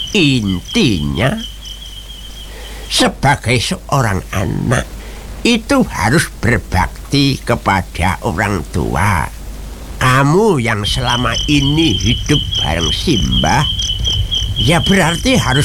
Intinya, sebagai seorang anak itu harus berbakti kepada orang tua. Kamu yang selama ini hidup bareng Simbah, ya berarti harus